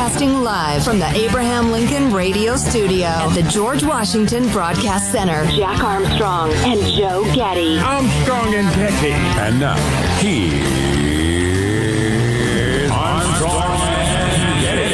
Broadcasting live from the Abraham Lincoln Radio Studio at the George Washington Broadcast Center. Jack Armstrong and Joe Getty. Armstrong and Getty. And now, here's Armstrong and Getty.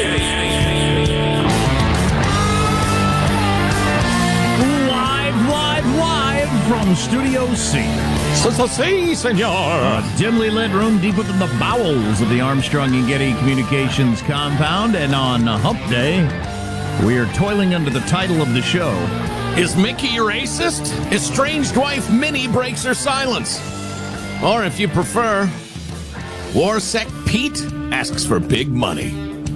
Live from Studio C. Si, senor. A dimly lit room deep within the bowels of the Armstrong and Getty Communications compound. And on Hump Day, we are toiling under the title of the show. Is Mickey racist? Estranged wife Minnie breaks her silence. Or if you prefer, Warsec Pete asks for big money.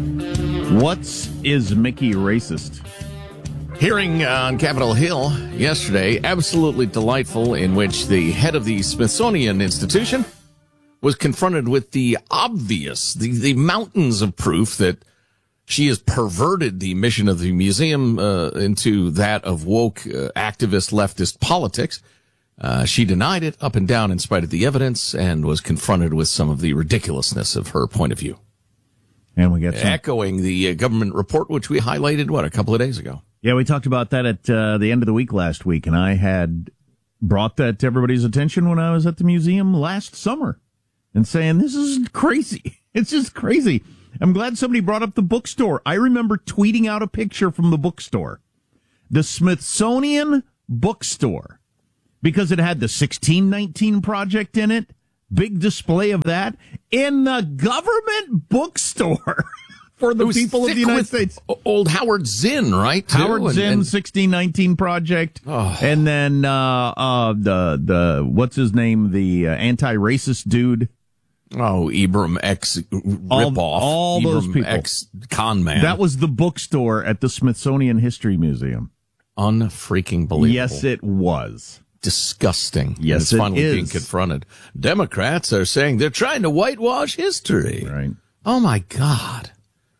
Is Mickey racist? Hearing on Capitol Hill yesterday, absolutely delightful, in which the head of the Smithsonian Institution was confronted with the obvious, the mountains of proof that she has perverted the mission of the museum into that of woke activist leftist politics. She denied it up and down in spite of the evidence and was confronted with some of the ridiculousness of her point of view. And we got echoing the government report, which we highlighted, a couple of days ago. Yeah, we talked about that at the end of the week last week, and I had brought that to everybody's attention when I was at the museum last summer and saying, this is crazy. It's just crazy. I'm glad somebody brought up the bookstore. I remember tweeting out a picture from the bookstore, the Smithsonian bookstore, because it had the 1619 Project in it, big display of that, in the government bookstore. For the people of the United States. Old Howard Zinn, right? Howard Zinn, 1619 Project. Oh. And then, the what's his name? The anti-racist dude. Oh, Ibram X ripoff. All Ibram those people. X con man. That was the bookstore at the Smithsonian History Museum. Unfreaking believable. Yes, it was. Disgusting. Yes, it's finally being confronted. Democrats are saying they're trying to whitewash history. Right. Oh, my God.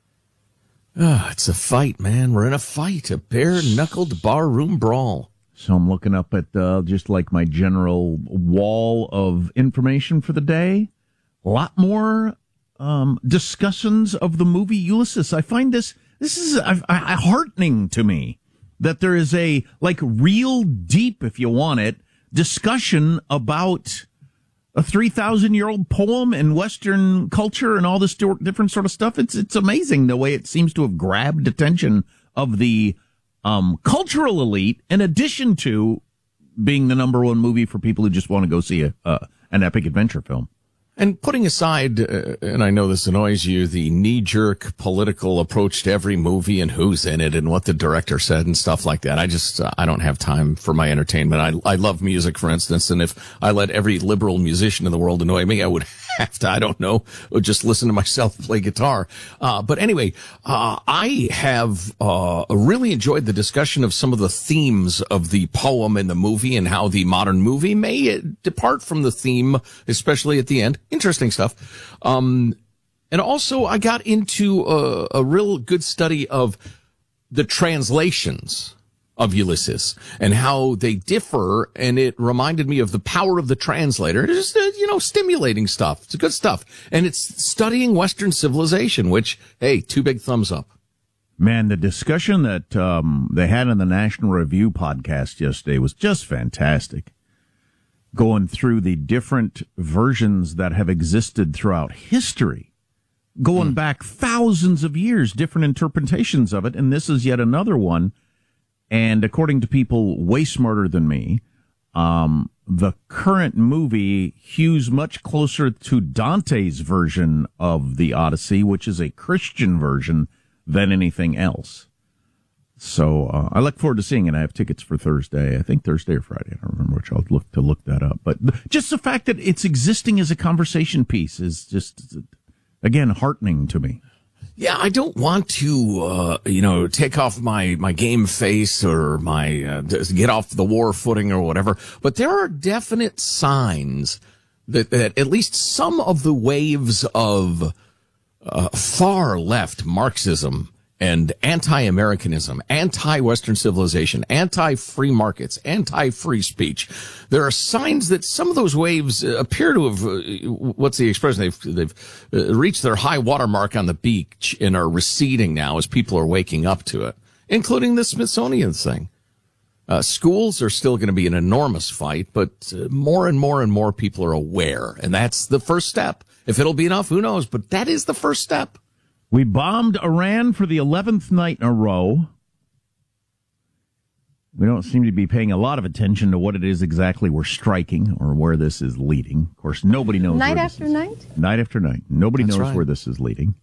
Oh, it's a fight, man. We're in a fight, a bare-knuckled barroom brawl. So I'm looking up at just like my general wall of information for the day. A lot more discussions of the movie Ulysses. I find this is heartening to me that there is a real deep, if you want it, discussion about a 3,000-year-old poem in Western culture and all this different sort of stuff. It's amazing the way it seems to have grabbed attention of the cultural elite, in addition to being the number one movie for people who just want to go see an epic adventure film. And putting aside, and I know this annoys you, the knee-jerk political approach to every movie and who's in it and what the director said and stuff like that, I don't have time for my entertainment. I love music, for instance, and if I let every liberal musician in the world annoy me, I would have to, just listen to myself play guitar. But anyway, I have really enjoyed the discussion of some of the themes of the poem and the movie and how the modern movie may depart from the theme, especially at the end. Interesting stuff. And also I got into a real good study of the translations of Ulysses and how they differ. And it reminded me of the power of the translator. It's just, stimulating stuff. It's good stuff. And it's studying Western civilization, which, hey, 2 big thumbs up. Man, the discussion that they had in the National Review podcast yesterday was just fantastic. Going through the different versions that have existed throughout history, going back thousands of years, different interpretations of it, and this is yet another one. And according to people way smarter than me, the current movie hews much closer to Dante's version of the Odyssey, which is a Christian version, than anything else. So I look forward to seeing it. I have tickets for Thursday. I think Thursday or Friday. I don't remember which. I'll look that up. But just the fact that it's existing as a conversation piece is just, again, heartening to me. Yeah, I don't want to, take off my game face or my get off the war footing or whatever. But there are definite signs that at least some of the waves of far left Marxism and anti-Americanism, anti-Western civilization, anti-free markets, anti-free speech. There are signs that some of those waves appear to have, what's the expression? They've reached their high water mark on the beach and are receding now as people are waking up to it, including the Smithsonian thing. Schools are still going to be an enormous fight, but more and more and more people are aware, and that's the first step. If it'll be enough, who knows? But that is the first step. We bombed Iran for the 11th night in a row. We don't seem to be paying a lot of attention to what it is exactly we're striking or where this is leading. Of course, nobody knows. Night after night? Night after night. Nobody knows right. where this is leading.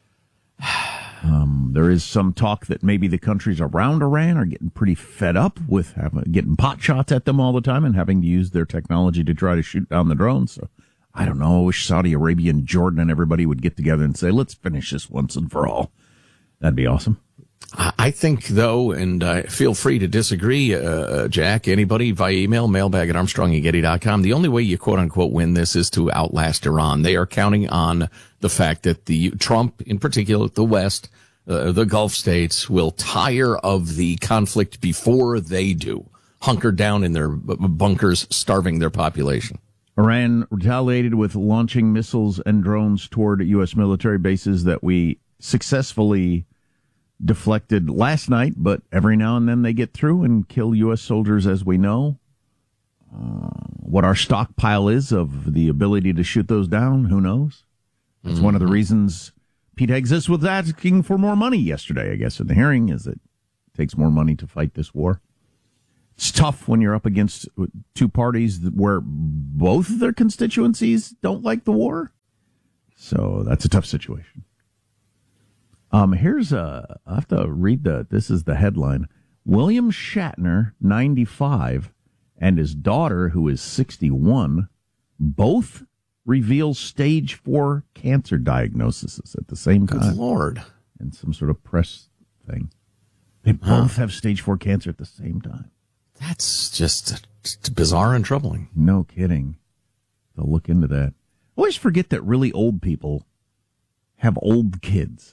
There is some talk that maybe the countries around Iran are getting pretty fed up with getting pot shots at them all the time and having to use their technology to try to shoot down the drones. So I don't know. I wish Saudi Arabia and Jordan and everybody would get together and say, let's finish this once and for all. That'd be awesome. I think, though, and feel free to disagree, Jack, anybody via email, mailbag@armstrongandgetty.com. The only way you quote-unquote win this is to outlast Iran. They are counting on the fact that Trump, in particular, the West, the Gulf states, will tire of the conflict before they do, hunker down in their bunkers, starving their population. Iran retaliated with launching missiles and drones toward U.S. military bases that we successfully deflected last night, but every now and then they get through and kill U.S. soldiers, as we know. What our stockpile is of the ability to shoot those down, who knows? That's one of the reasons Pete Hegseth was asking for more money yesterday, I guess, in the hearing, is it takes more money to fight this war. It's tough when you're up against two parties where both of their constituencies don't like the war. So that's a tough situation. I have to read this is the headline. William Shatner, 95, and his daughter, who is 61, both reveal stage 4 cancer diagnoses at the same time. Good Lord. In some sort of press thing. They both have stage 4 cancer at the same time. That's just bizarre and troubling. No kidding. They'll look into that. I always forget that really old people have old kids.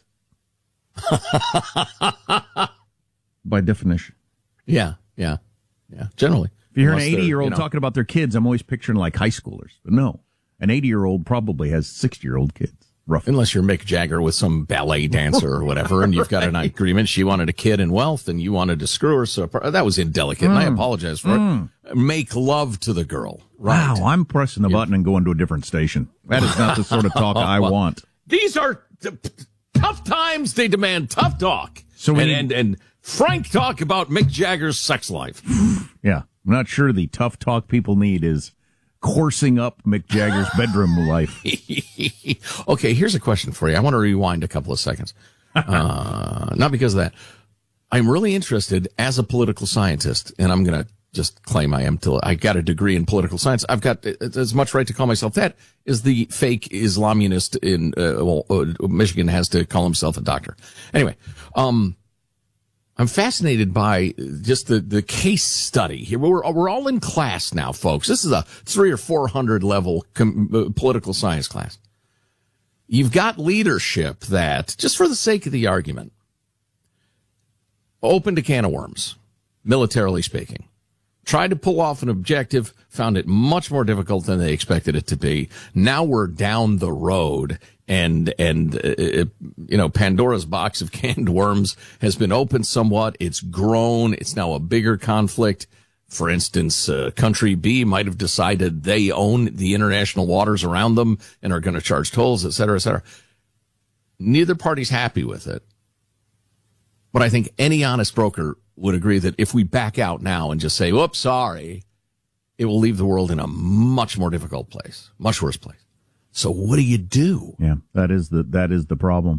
By definition. Yeah. Generally. If you hear an 80-year-old talking about their kids, I'm always picturing like high schoolers. But no, an 80-year-old probably has 60-year-old kids. Roughly. Unless you're Mick Jagger with some ballet dancer or whatever, and you've got an agreement. She wanted a kid in wealth, and you wanted to screw her. So that was indelicate, and I apologize for it. Make love to the girl. Right. Wow, I'm pressing the button and going to a different station. That is not the sort of talk I want. These are tough times. They demand tough talk. So and frank talk about Mick Jagger's sex life. Yeah, I'm not sure the tough talk people need is coursing up Mick Jagger's bedroom life. Okay, here's a question for you. I want to rewind a couple of seconds. Not because of that. I'm really interested as a political scientist, and I'm going to just claim I am till I got a degree in political science. I've got as much right to call myself that as the fake Islamunist in Michigan has to call himself a doctor. Anyway, I'm fascinated by just the case study here. We're all in class now, folks. This is a 300 or 400 level political science class. You've got leadership that, just for the sake of the argument, opened a can of worms, militarily speaking. Tried to pull off an objective, found it much more difficult than they expected it to be. Now we're down the road, and Pandora's box of canned worms has been opened somewhat. It's grown. It's now a bigger conflict. For instance, country B might have decided they own the international waters around them and are going to charge tolls, et cetera, et cetera. Neither party's happy with it. But I think any honest broker would agree that if we back out now and just say, whoops, sorry, it will leave the world in a much more difficult place, much worse place. So what do you do? Yeah, that is the problem.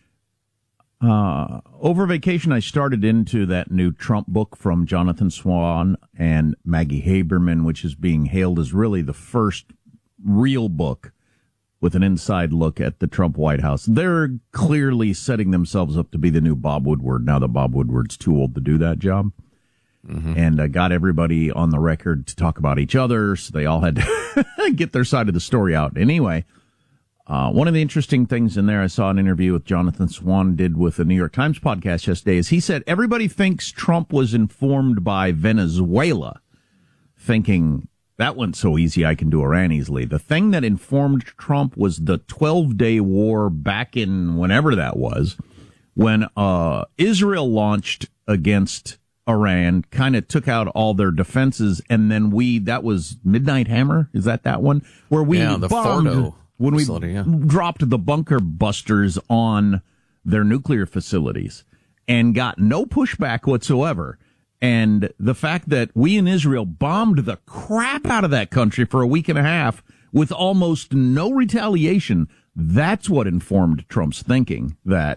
Over vacation, I started into that new Trump book from Jonathan Swan and Maggie Haberman, which is being hailed as really the first real book with an inside look at the Trump White House. They're clearly setting themselves up to be the new Bob Woodward, now that Bob Woodward's too old to do that job. Mm-hmm. And got everybody on the record to talk about each other, so they all had to get their side of the story out. Anyway, One of the interesting things in there, I saw an interview with Jonathan Swan did with the New York Times podcast yesterday, is he said everybody thinks Trump was informed by Venezuela, thinking that went so easy I can do Iran easily. The thing that informed Trump was the 12-day war back in whenever that was, when Israel launched against Iran, kind of took out all their defenses, and then that was Midnight Hammer? Is that one? Where we the Fordo. When we dropped the bunker busters on their nuclear facilities and got no pushback whatsoever. And the fact that we in Israel bombed the crap out of that country for a week and a half with almost no retaliation, that's what informed Trump's thinking that,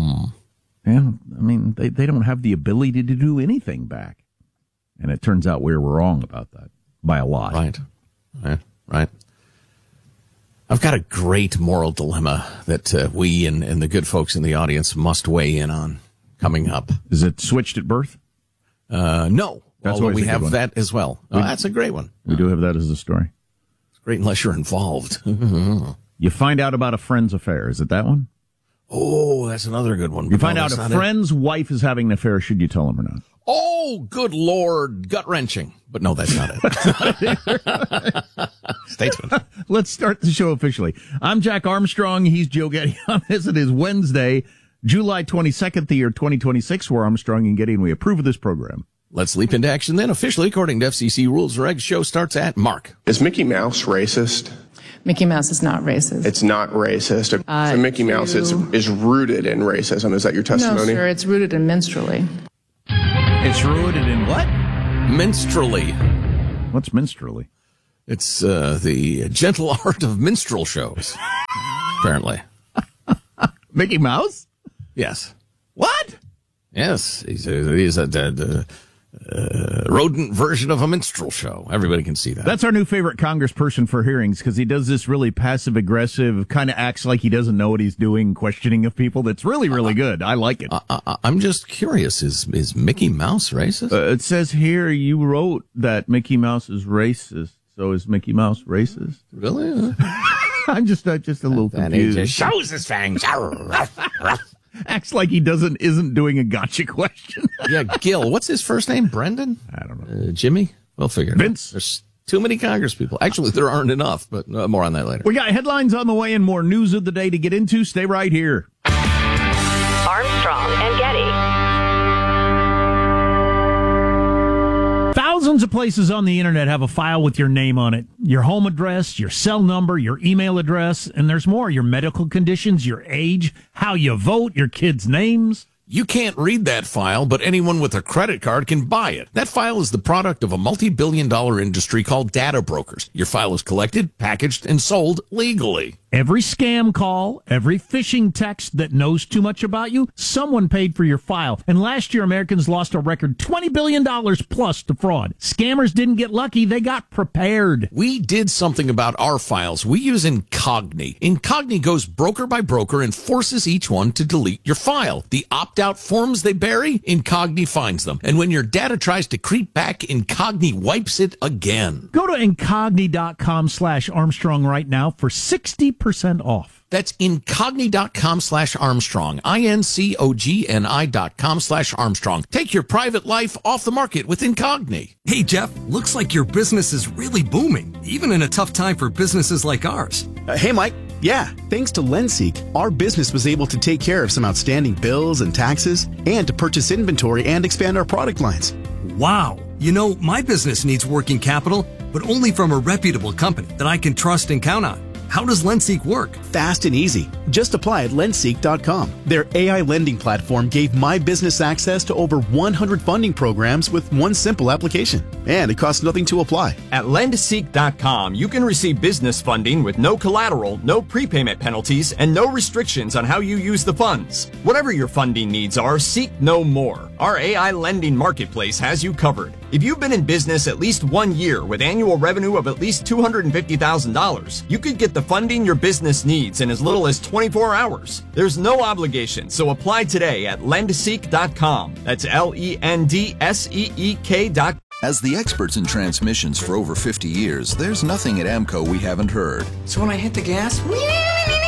they don't have the ability to do anything back. And it turns out we were wrong about that by a lot. Right. I've got a great moral dilemma that we and the good folks in the audience must weigh in on coming up. Is it switched at birth? No. That's why we have that as well. That's a great one. We do have that as a story. It's great unless you're involved. You find out about a friend's affair. Is it that one? Oh, that's another good one. You find out a friend's wife is having an affair. Should you tell him or not? Oh, good Lord. Gut-wrenching. But no, that's not it. Stay tuned. Let's start the show officially. I'm Jack Armstrong. He's Joe Getty. On this, it is Wednesday, July 22nd, the year 2026. We're Armstrong and Getty, and we approve of this program. Let's leap into action then. Officially, according to FCC rules and regs, show starts at Mark. Is Mickey Mouse racist? Mickey Mouse is not racist. It's not racist. So Mickey Mouse is rooted in racism. Is that your testimony? No, sir. It's rooted in minstrelly. It's rooted in what? Minstrelly. What's minstrelly? It's the gentle art of minstrel shows, apparently. Mickey Mouse? Yes. What? Yes. He's a rodent version of a minstrel show. Everybody can see that. That's our new favorite congressperson for hearings, because he does this really passive-aggressive, kind of acts like he doesn't know what he's doing, questioning of people. That's really, really good. I like it. I'm just curious. Is Mickey Mouse racist? It says here you wrote that Mickey Mouse is racist. So is Mickey Mouse racist? Really? I'm just a little confused. He just shows his fangs. Acts like he isn't doing a gotcha question. Yeah, Gil. What's his first name? Brendan? I don't know. Jimmy? We'll figure it Vince. out. There's too many congresspeople. Actually, there aren't enough, but more on that later. We got headlines on the way and more news of the day to get into. Stay right here. Armstrong and Getty. Thousands of places on the internet have a file with your name on it. Your home address, your cell number, your email address, and there's more. Your medical conditions, your age, how you vote, your kids' names. You can't read that file, but anyone with a credit card can buy it. That file is the product of a multi-billion-dollar industry called data brokers. Your file is collected, packaged, and sold legally. Every scam call, every phishing text that knows too much about you, someone paid for your file. And last year, Americans lost a record $20 billion plus to fraud. Scammers didn't get lucky. They got prepared. We did something about our files. We use Incogni. Incogni goes broker by broker and forces each one to delete your file. The opt-out forms they bury, Incogni finds them. And when your data tries to creep back, Incogni wipes it again. Go to incogni.com/Armstrong right now for 60% off. That's incogni.com/Armstrong. INCOGNI.com/Armstrong. Take your private life off the market with Incogni. Hey, Jeff, looks like your business is really booming, even in a tough time for businesses like ours. Hey, Mike. Yeah, thanks to LendSeek, our business was able to take care of some outstanding bills and taxes and to purchase inventory and expand our product lines. Wow. You know, my business needs working capital, but only from a reputable company that I can trust and count on. How does LendSeek work? Fast and easy. Just apply at lendseek.com. Their AI lending platform gave my business access to over 100 funding programs with one simple application. And it costs nothing to apply. At lendseek.com, you can receive business funding with no collateral, no prepayment penalties, and no restrictions on how you use the funds. Whatever your funding needs are, seek no more. Our AI lending marketplace has you covered. If you've been in business at least 1 year with annual revenue of at least $250,000, you could get the funding your business needs in as little as 24 hours. There's no obligation, so apply today at lendseek.com. That's LENDSEEK.com. As the experts in transmissions for over 50 years, there's nothing at AMCO we haven't heard. So when I hit the gas,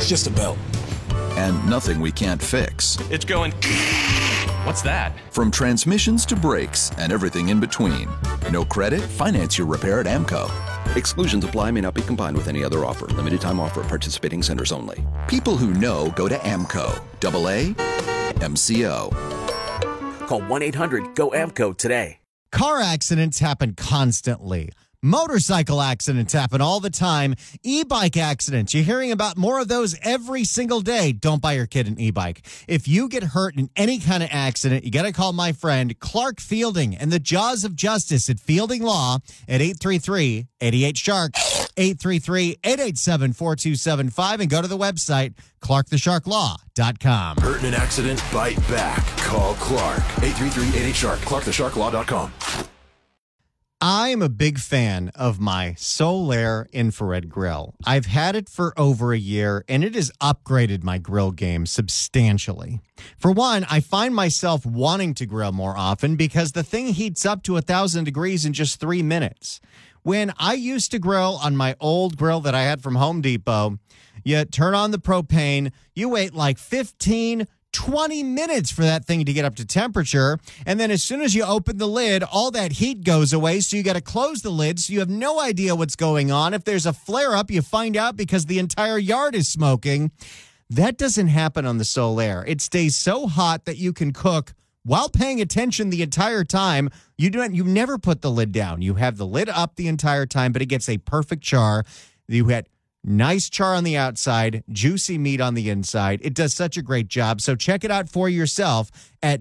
It's just a belt. And nothing we can't fix. It's going... What's that? From transmissions to brakes and everything in between. No credit? Finance your repair at AMCO. Exclusions apply, may not be combined with any other offer. Limited time offer at participating centers only. People who know go to AMCO. AA MCO. Call 1-800-GO-AMCO today. Car accidents happen constantly. Motorcycle accidents happen all the time. E-bike accidents, you're hearing about more of those every single day. Don't buy your kid an e-bike. If you get hurt in any kind of accident, you got to call my friend Clark Fielding and the Jaws of Justice at Fielding Law at 833-88-SHARK, 833-887-4275, and go to the website, clarkthesharklaw.com. Hurt in an accident? Bite back. Call Clark. 833-88-SHARK, clarkthesharklaw.com. I am a big fan of my Solaire infrared grill. I've had it for over a year, and it has upgraded my grill game substantially. For one, I find myself wanting to grill more often because the thing heats up to 1,000 degrees in just 3 minutes. When I used to grill on my old grill that I had from Home Depot, you turn on the propane, you wait like 20 minutes for that thing to get up to temperature. And then as soon as you open the lid, all that heat goes away. So you got to close the lid. So you have no idea what's going on. If there's a flare up, you find out because the entire yard is smoking. That doesn't happen on the Solaire. It stays so hot that you can cook while paying attention the entire time. You never put the lid down. You have the lid up the entire time, but it gets a perfect char. You had nice char on the outside, juicy meat on the inside. It does such a great job. So check it out for yourself at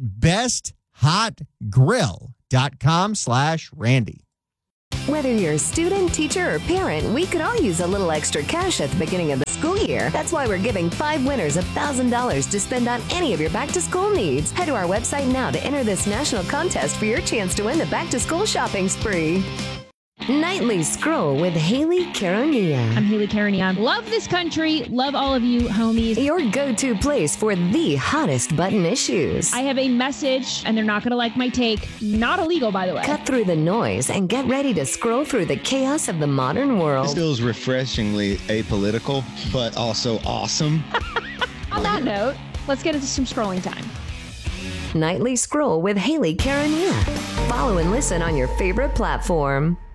besthotgrill.com/Randy. Whether you're a student, teacher, or parent, we could all use a little extra cash at the beginning of the school year. That's why we're giving 5 winners $1,000 to spend on any of your back-to-school needs. Head to our website now to enter this national contest for your chance to win the back-to-school shopping spree. Nightly Scroll with Haley Caronia. I'm Haley Caronia. Love this country. Love all of you, homies. Your go-to place for the hottest button issues. I have a message, and they're not going to like my take. Not illegal, by the way. Cut through the noise and get ready to scroll through the chaos of the modern world. This feels refreshingly apolitical, but also awesome. On that note, let's get into some scrolling time. Nightly Scroll with Haley Caronia. Follow and listen on your favorite platform.